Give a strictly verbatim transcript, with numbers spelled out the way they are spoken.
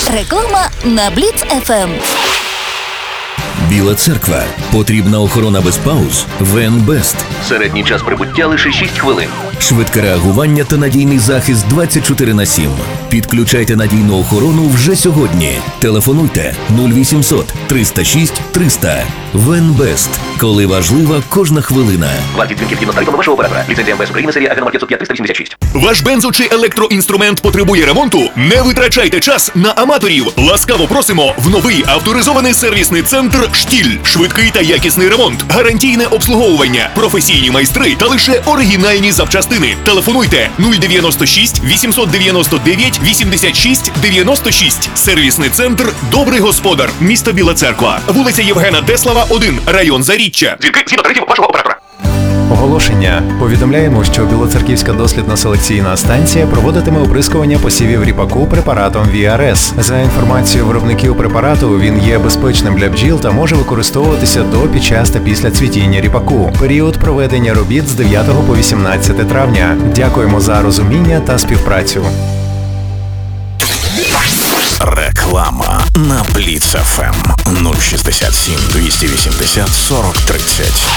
Реклама на Бліц еф ем. Біла церква. Потрібна охорона без пауз. ВНБест. Середній час прибуття лише шість хвилин. Швидке реагування та надійний захист двадцять чотири на сім. Підключайте надійну охорону вже сьогодні. Телефонуйте нуль вісімсот триста шість триста. ВНБест. Коли важлива кожна хвилина. Вартість дзвінків згідно з тарифами вашого оператора. Ліцензія ем ве ес України, серія АГ номер п'ятсот п'ять триста вісімдесят шість. Ваш бензо чи електроінструмент потребує ремонту? Не витрачайте час на аматорів. Ласкаво просимо в новий авторизований сервісний центр «Штіль». Швидкий та якісний ремонт, гарантійне обслуговування, професійні майстри та лише оригінальні запчастини. Телефонуйте нуль дев'яносто шість вісімсот дев'яносто дев'ять вісімдесят шість дев'яносто шість. Сервісний центр «Добрий господар». Місто Біла Церква. Вулиця Євгена Теслава, один. Район Заріччя. Дзвінки згідно тарифів вашого оператора. Оголошення. Повідомляємо, що Білоцерківська дослідно-селекційна станція проводитиме оприскування посівів ріпаку препаратом ві ар ес. За інформацією виробників препарату, він є безпечним для бджіл та може використовуватися до, під час та після цвітіння ріпаку. Період проведення робіт з дев'ятого по вісімнадцяте травня. Дякуємо за розуміння та співпрацю. Реклама на Бліц еф ем нуль шістдесят сім двісті вісімдесят сорок тридцять.